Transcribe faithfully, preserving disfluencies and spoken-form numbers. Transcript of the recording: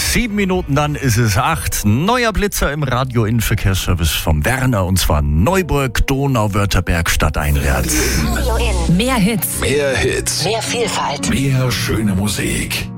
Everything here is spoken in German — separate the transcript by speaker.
Speaker 1: Sieben Minuten, dann ist es acht. Neuer Blitzer im Radio-In-Verkehrsservice vom Werner, und zwar Neuburg, Donauwörtherberg, stadteinwärts.
Speaker 2: Radio In.
Speaker 3: Mehr Hits.
Speaker 4: Mehr Hits.
Speaker 2: Mehr Vielfalt.
Speaker 4: Mehr schöne Musik.